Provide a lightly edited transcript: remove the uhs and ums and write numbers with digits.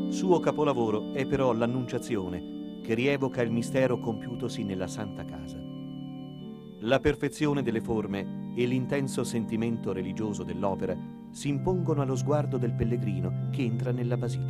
Suo capolavoro è però l'Annunciazione, che rievoca il mistero compiutosi nella Santa Casa. La perfezione delle forme e l'intenso sentimento religioso dell'opera si impongono allo sguardo del pellegrino che entra nella basilica.